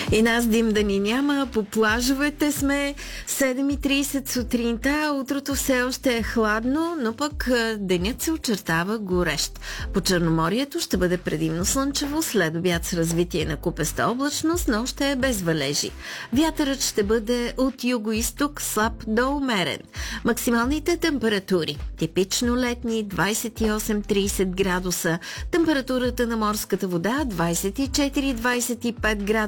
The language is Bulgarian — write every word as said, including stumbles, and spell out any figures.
И нас дим да ни няма. По плажовете сме седем и трийсет сутринта. Утрото все още е хладно, но пък денят се очертава горещ. По Черноморието ще бъде предимно слънчево, след обяд с развитие на купеста облачност, но ще е без валежи. Вятърът ще бъде от юго-исток, слаб до умерен. Максималните температури типично летни двайсет и осем до трийсет градуса. Температурата на морската вода двайсет и четири до двайсет и пет градуса.